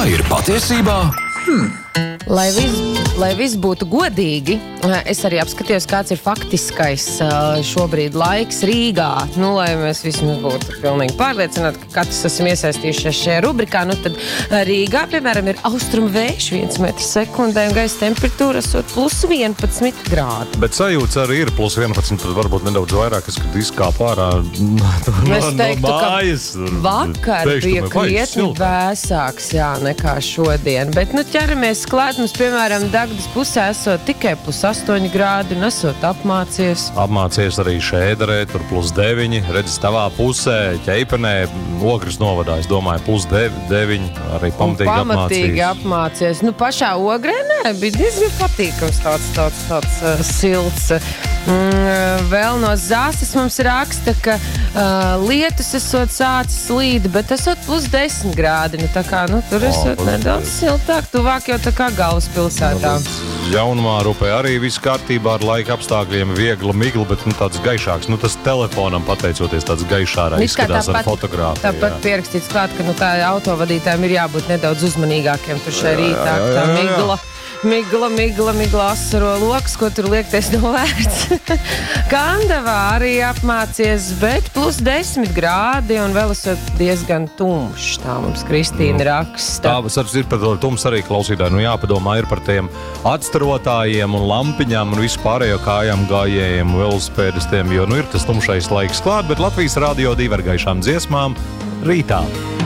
ir patiesībā? Lai viss būtu godīgi, es arī apskatījos, kāds ir faktiskais šobrīd laiks Rīgā. Lai mēs vismaz būtu pilnīgi pārliecināti, ka katrs esam iesaistījušies šajā rubrikā. Tad Rīgā, piemēram, ir austrumu vējš 1 metru sekundē un gaisa temperatūra esot +11 grādi. Bet sajūts arī ir +11, tad varbūt nedaudz vairāk, kad izkāp ārā Es teiktu, mājas. Vakar bija krietni vēsāks, nekā šodien. Bet, ķeramies klāt, mums, piemēram, Dagdas pusē esot tikai +8 grādi un esot apmācies. Apmācies arī Šēderē, tur +9, redz tavā pusē, Ķeipenē, Ogres novadā, es domāju, +9, arī pamatīgi apmācies. Pašā Ogrē, bija diezgan patīkams tāds silts. Vēl no Zāses mums raksta, ka lietus esot sācis līt, bet esot +10 grādi. Tur esot nedaudz siltāk, tuvāk jau tā kā galvaspilsētā. Jaunumā Rupē arī viss kārtībā ar laika apstākļiem, viegla migla, bet tāds gaišāks. Tas telefonam pateicoties tāds gaišārā izskatās ar fotogrāfiju. Tāpat pierakstīts klāt, ka tā autovadītājiem ir jābūt nedaudz uzmanīgākiem. Tur šai rītā tā migla, asaro loks, ko tur liekties nav vērts. Kandavā arī apmācies, bet +10 grādi un vēl esot diezgan tumšs. Tā mums Kristīna raksta. Tā ir par to tums arī klausītāji. Jāpadomā ir par tiem atstarotājiem un lampiņām un visu pārējo kājām gājējiem, velospēdistiem, jo ir tas tumšais laiks klāt, bet Latvijas Radio 2 ar gaišām dziesmām rītā.